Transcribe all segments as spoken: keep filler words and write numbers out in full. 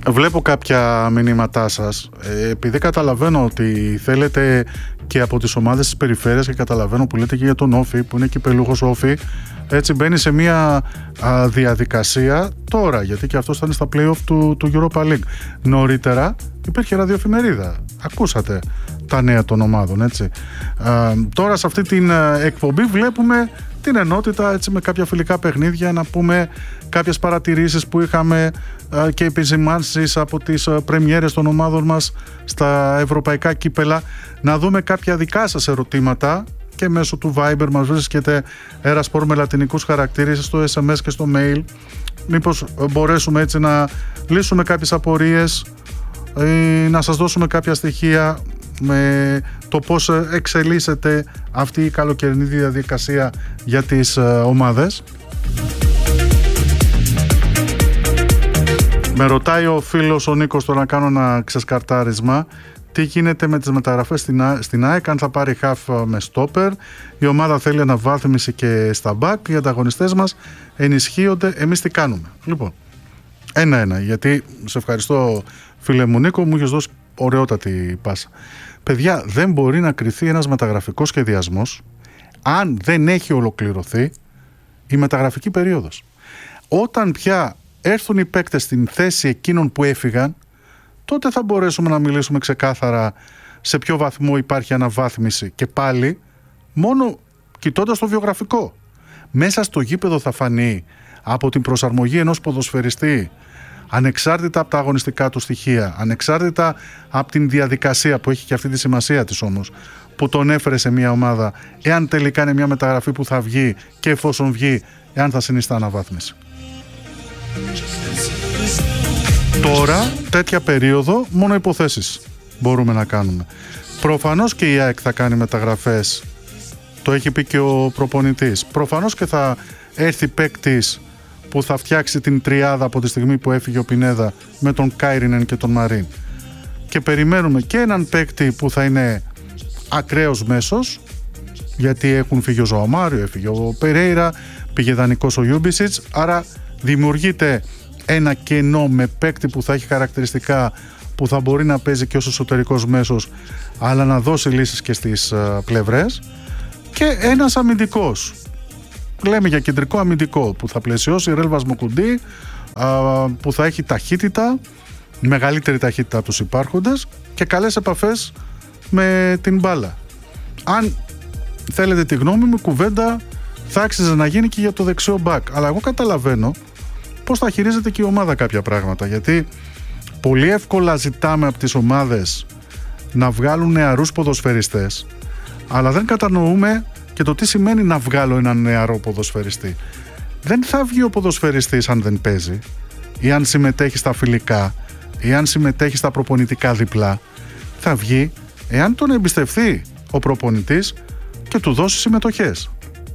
Βλέπω κάποια μηνύματά σας. Ε, επειδή καταλαβαίνω ότι θέλετε και από τις ομάδες της περιφέρειας και καταλαβαίνω που λέτε και για τον Όφη, που είναι κυπελούχος Όφη, έτσι μπαίνει σε μια α, διαδικασία τώρα, γιατί και αυτό ήταν στα play-off του, του Europa League. Νωρίτερα υπήρχε ραδιοεφημερίδα. Ακούσατε τα νέα των ομάδων, έτσι. Α, τώρα σε αυτή την α, εκπομπή βλέπουμε την ενότητα, έτσι, με κάποια φιλικά παιχνίδια, να πούμε κάποιες παρατηρήσεις που είχαμε α, και επισημάνσεις από τις α, πρεμιέρες των ομάδων μας στα ευρωπαϊκά κύπελα, να δούμε κάποια δικά σας ερωτήματα και μέσω του Viber μας βρίσκεται Erasport με λατινικούς χαρακτήρες, στο ες εμ ες και στο mail. Μήπως μπορέσουμε έτσι να λύσουμε κάποιες απορίες ή να σας δώσουμε κάποια στοιχεία με το πώς εξελίσσεται αυτή η καλοκαιρινή διαδικασία για τις ομάδες. Με ρωτάει ο φίλος ο Νίκος τώρα να κάνω ένα ξεσκαρτάρισμα. Τι γίνεται με τις μεταγραφές στην, στην ΑΕΚ, αν θα πάρει χαφ με στόπερ. Η ομάδα θέλει αναβάθμιση και στα μπακ. Οι ανταγωνιστές μας ενισχύονται. Εμείς τι κάνουμε? Λοιπόν, ένα-ένα, γιατί σε ευχαριστώ φίλε μου Νίκο, μου έχεις δώσει ωραιότατη πάσα. Παιδιά, δεν μπορεί να κριθεί ένας μεταγραφικός σχεδιασμός αν δεν έχει ολοκληρωθεί η μεταγραφική περίοδος. Όταν πια έρθουν οι παίκτες στην θέση εκείνων που έφυγαν, τότε θα μπορέσουμε να μιλήσουμε ξεκάθαρα σε ποιο βαθμό υπάρχει αναβάθμιση, και πάλι μόνο κοιτώντας το βιογραφικό. Μέσα στο γήπεδο θα φανεί από την προσαρμογή ενός ποδοσφαιριστή, ανεξάρτητα από τα αγωνιστικά του στοιχεία, ανεξάρτητα από την διαδικασία που έχει και αυτή τη σημασία της όμως, που τον έφερε σε μια ομάδα, εάν τελικά είναι μια μεταγραφή που θα βγει και εφόσον βγει, εάν θα συνιστά αναβάθμιση. Τώρα, τέτοια περίοδο, μόνο υποθέσεις μπορούμε να κάνουμε. Προφανώς και η ΑΕΚ θα κάνει μεταγραφές, το έχει πει και ο προπονητής. Προφανώς και θα έρθει παίκτης που θα φτιάξει την τριάδα από τη στιγμή που έφυγε ο Πινέδα με τον Κάιρινεν και τον Μαρίν. Και περιμένουμε και έναν παίκτη που θα είναι ακραίος μέσος, γιατί έχουν φύγει ο Ζωαμάριο, έφυγε ο Περέιρα, πήγε δανεικός ο Ιούμπισιτς, άρα δημιουργείται ένα κενό με παίκτη που θα έχει χαρακτηριστικά που θα μπορεί να παίζει και ως εσωτερικός μέσος, αλλά να δώσει λύσεις και στις uh, πλευρές, και ένας αμυντικός. Λέμε για κεντρικό αμυντικό που θα πλαισιώσει Ρέλβας Μοκουντή, uh, που θα έχει ταχύτητα, μεγαλύτερη ταχύτητα από τους υπάρχοντες και καλές επαφές με την μπάλα. Αν θέλετε τη γνώμη μου, κουβέντα θα άξιζε να γίνει και για το δεξιό μπακ, αλλά εγώ καταλαβαίνω πώς θα χειρίζεται και η ομάδα κάποια πράγματα, γιατί πολύ εύκολα ζητάμε από τις ομάδες να βγάλουν νεαρούς ποδοσφαιριστές, αλλά δεν κατανοούμε και το τι σημαίνει να βγάλω έναν νεαρό ποδοσφαιριστή. Δεν θα βγει ο ποδοσφαιριστής αν δεν παίζει, ή αν συμμετέχει στα φιλικά, ή αν συμμετέχει στα προπονητικά διπλά. Θα βγει εάν τον εμπιστευτεί ο προπονητής και του δώσει συμμετοχές.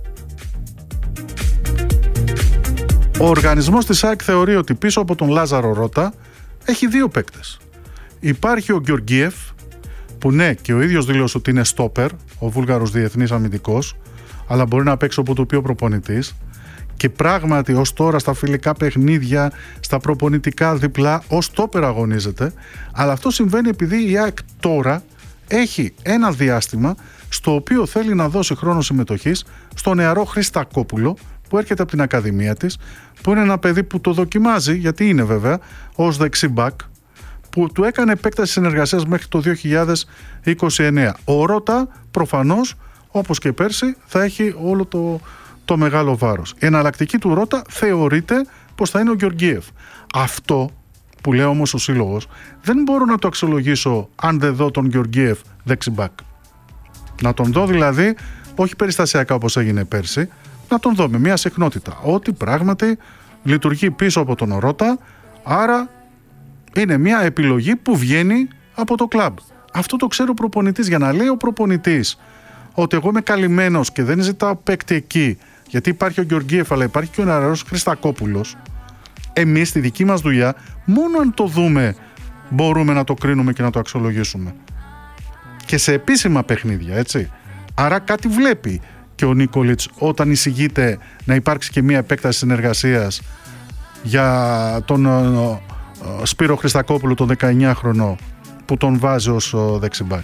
Ο οργανισμός της ΑΕΚ θεωρεί ότι πίσω από τον Λάζαρο Ρώτα έχει δύο παίκτες. Υπάρχει ο Γεωργίεφ, που ναι, και ο ίδιος δήλωσε ότι είναι στόπερ, ο Βούλγαρος διεθνής αμυντικός, αλλά μπορεί να παίξει όπου το πει ο προπονητής, και πράγματι ως τώρα στα φιλικά παιχνίδια, στα προπονητικά διπλά, ως στόπερ αγωνίζεται, αλλά αυτό συμβαίνει επειδή η ΑΕΚ τώρα έχει ένα διάστημα στο οποίο θέλει να δώσει χρόνο συμμετοχής στο νεαρό Χριστακόπουλο, που έρχεται από την Ακαδημία της, που είναι ένα παιδί που το δοκιμάζει, γιατί είναι βέβαια, ως δεξί μπακ, που του έκανε επέκταση συνεργασίας μέχρι το δύο χιλιάδες είκοσι εννέα. Ο Ρώτα προφανώς, όπως και πέρσι, θα έχει όλο το, το μεγάλο βάρος. Η εναλλακτική του Ρώτα θεωρείται πως θα είναι ο Γεωργίεφ. Αυτό που λέει όμως ο σύλλογος, δεν μπορώ να το αξιολογήσω αν δεν δω τον Γεωργίεφ δεξί μπακ. Να τον δω δηλαδή, όχι περιστασιακά όπως έγινε πέρσι, να τον δω με μια συχνότητα, ότι πράγματι λειτουργεί πίσω από τον Ρώτα, άρα είναι μια επιλογή που βγαίνει από το κλαμπ. Αυτό το ξέρει ο προπονητής. Για να λέει ο προπονητής ότι εγώ είμαι καλυμμένος και δεν ζητάω παίκτη εκεί, γιατί υπάρχει ο Γεωργίεφ αλλά υπάρχει και ο νεαρός Χριστακόπουλος, εμείς στη δική μας δουλειά, μόνο αν το δούμε μπορούμε να το κρίνουμε και να το αξιολογήσουμε. Και σε επίσημα παιχνίδια, έτσι. Άρα κάτι βλέπει και ο Νίκολιτς όταν εισηγείται να υπάρξει και μια επέκταση συνεργασίας για τον Σπύρο Χριστακόπουλο, τον δεκαεννιάχρονο, που τον βάζει ως δεξιμπάκ.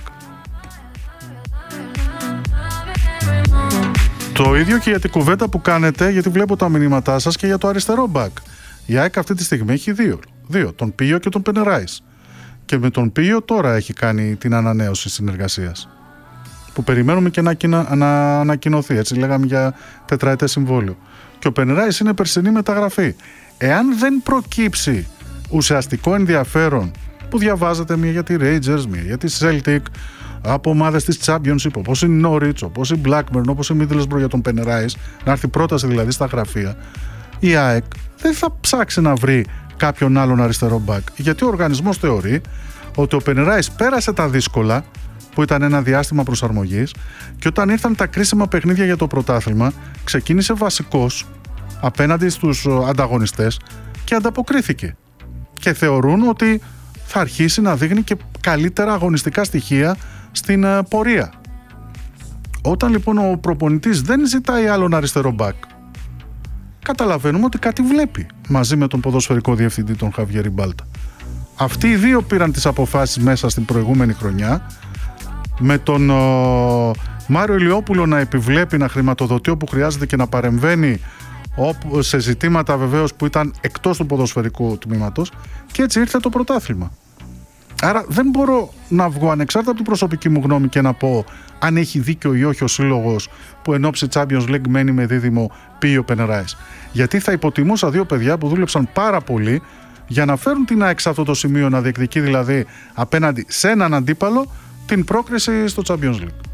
Το ίδιο και για την κουβέντα που κάνετε, γιατί βλέπω τα μηνύματά σας, και για το αριστερό μπακ. Η ΑΕΚ αυτή τη στιγμή έχει δύο, δύο τον Πίο και τον Πενεράης. Και με τον Πίο τώρα έχει κάνει την ανανέωση συνεργασίας, που περιμένουμε και να, να, να ανακοινωθεί. Έτσι λέγαμε για τετραετές συμβόλαιο. Και ο Πενεράης είναι περσινή μεταγραφή. Εάν δεν προκύψει ουσιαστικό ενδιαφέρον, που διαβάζετε μία για τη Rangers, μία για τη Celtic, από ομάδες της Championship, όπως η Norwich, όπως η Blackburn, όπως η Middlesbrough, για τον Πενεράης, να έρθει πρόταση δηλαδή στα γραφεία, η ΑΕΚ δεν θα ψάξει να βρει κάποιον άλλον αριστερό μπακ, γιατί ο οργανισμός θεωρεί ότι ο Πενεράης πέρασε τα δύσκολα, που ήταν ένα διάστημα προσαρμογής, και όταν ήρθαν τα κρίσιμα παιχνίδια για το πρωτάθλημα, ξεκίνησε βασικός απέναντι στους ανταγωνιστές και ανταποκρίθηκε. Και θεωρούν ότι θα αρχίσει να δείχνει και καλύτερα αγωνιστικά στοιχεία στην πορεία. Όταν λοιπόν ο προπονητής δεν ζητάει άλλον αριστερό μπακ, καταλαβαίνουμε ότι κάτι βλέπει μαζί με τον ποδοσφαιρικό διευθυντή, τον Χαβιέρ Ριμπάλτα. Αυτοί οι δύο πήραν τις αποφάσεις μέσα στην προηγούμενη χρονιά, με τον ο, Μάριο Ηλιόπουλο να επιβλέπει, να χρηματοδοτεί όπου χρειάζεται και να παρεμβαίνει σε ζητήματα βεβαίως που ήταν εκτός του ποδοσφαιρικού τμήματος, και έτσι ήρθε το πρωτάθλημα. Άρα δεν μπορώ να βγω ανεξάρτητα από την προσωπική μου γνώμη και να πω αν έχει δίκιο ή όχι ο σύλλογος που εν ώψη Champions League μένει με δίδυμο Πίο Πενεράης. Γιατί θα υποτιμούσα δύο παιδιά που δούλεψαν πάρα πολύ για να φέρουν την ΑΕΚ σε αυτό το σημείο, να διεκδικεί δηλαδή απέναντι σε έναν αντίπαλο την πρόκριση στο Champions League.